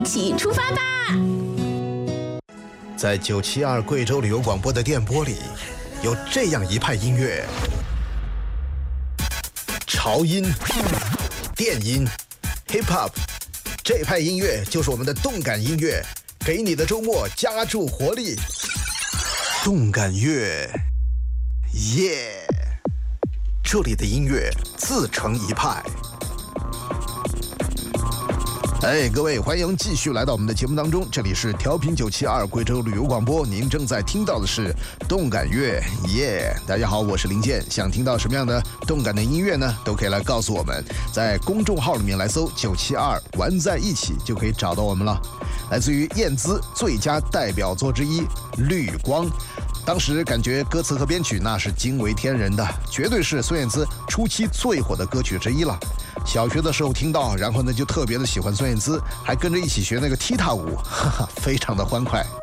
一起出发吧！ 在972贵州旅游广播的电波里，有这样一派音乐：潮音、电音、hip hop， 这派音乐就是我们的动感音乐，给你的周末加注活力。动感乐，耶！这里的音乐自成一派。各位，欢迎继续来到我们的节目当中，这里是调频972贵州旅游广播，您正在听到的是动感乐，耶！大家好，我是林健，想听到什么样的动感的音乐呢？都可以来告诉我们，在公众号里面来搜972玩在一起就可以找到我们了。来自于燕姿最佳代表作之一《绿光》，当时感觉歌词和编曲那是惊为天人的，绝对是孙燕姿初期最火的歌曲之一了。小学的时候听到，然后呢就特别的喜欢孙燕姿，还跟着一起学那个踢踏舞，哈哈，非常的欢快。